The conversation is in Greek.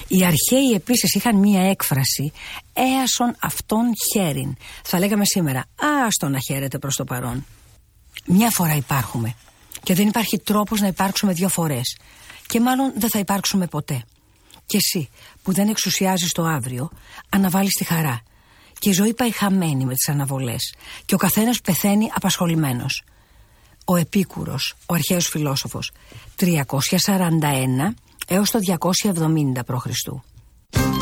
Οι αρχαίοι επίσης είχαν μία έκφραση, έασον αυτόν χέριν. Θα λέγαμε σήμερα, άστο να χαίρεται προς το παρόν. Μια φορά υπάρχουμε και δεν υπάρχει τρόπος να υπάρξουμε 2 φορές. Και μάλλον δεν θα υπάρξουμε ποτέ. Και εσύ που δεν εξουσιάζεις το αύριο, αναβάλεις τη χαρά. Και η ζωή πάει χαμένη με τις αναβολές. Και ο καθένας πεθαίνει απασχολημένος. Ο Επίκουρος, ο αρχαίος φιλόσοφος, 341 έως το 270 π.Χ.